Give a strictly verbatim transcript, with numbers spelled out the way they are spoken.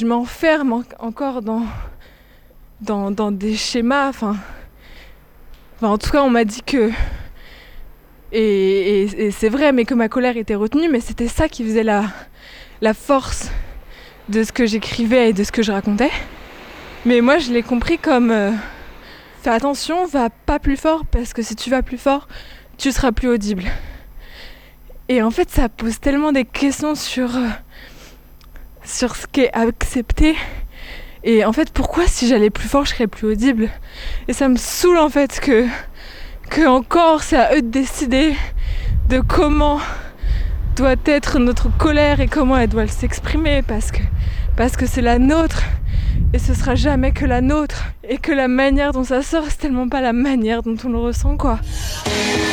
je m'enferme en- encore dans, dans, dans des schémas. Enfin, enfin, en tout cas, on m'a dit que... Et, et, et c'est vrai, mais que ma colère était retenue, mais c'était ça qui faisait la, la force de ce que j'écrivais et de ce que je racontais. Mais moi, je l'ai compris comme... Euh, fais attention, va pas plus fort, parce que si tu vas plus fort, tu seras plus audible. Et en fait, ça pose tellement des questions sur, euh, sur ce qui est accepté. Et en fait, pourquoi si j'allais plus fort, je serais plus audible? Et ça me saoule en fait que, que encore, c'est à eux de décider de comment doit être notre colère et comment elle doit s'exprimer, parce que, parce que c'est la nôtre. Et ce sera jamais que la nôtre. Et que la manière dont ça sort, c'est tellement pas la manière dont on le ressent, quoi.